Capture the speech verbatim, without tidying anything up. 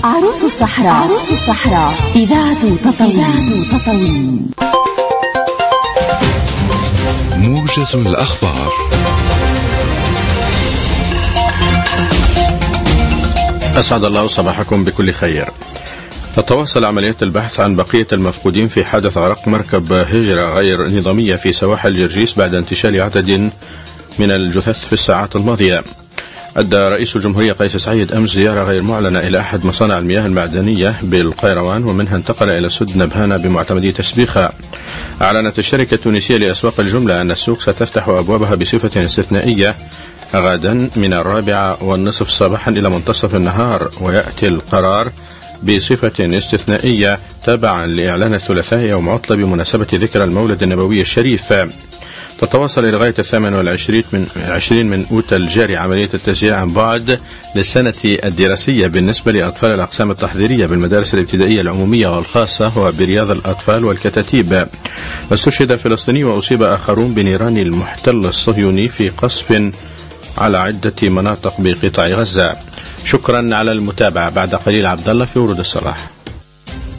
عروس الصحراء. عروس الصحراء إذاعة تطاوين. تطاوين. موجز الأخبار. أسعد الله صباحكم بكل خير. تتواصل عمليات البحث عن بقية المفقودين في حادث غرق مركب هجرة غير نظامية في سواحل جرجيس بعد انتشال عدد من الجثث في الساعات الماضية. أدى رئيس الجمهورية قيس سعيد أمس زيارة غير معلنة إلى أحد مصانع المياه المعدنية بالقيروان، ومنها انتقل إلى سد نبهانة بمعتمدية سبيخة. أعلنت الشركة التونسية لأسواق الجملة أن السوق ستفتح أبوابها بصفة استثنائية غدا من الرابعة والنصف صباحا إلى منتصف النهار، ويأتي القرار بصفة استثنائية تبعا لإعلان الثلاثاء يوم عطلة بمناسبة ذكرى المولد النبوي الشريف. تتواصل لغاية الثامن والعشرين من عشرين من أوت الجاري عملية التسجيل عن بعد للسنة الدراسية بالنسبة لأطفال الأقسام التحضيرية بالمدارس الابتدائية العمومية والخاصة وبرياض الأطفال والكتاتيب. استشهد فلسطيني وأصيب آخرون بنيران المحتل الصهيوني في قصف على عدة مناطق بقطاع غزة. شكرا على المتابعة. بعد قليل عبد الله في ورود الصلاح.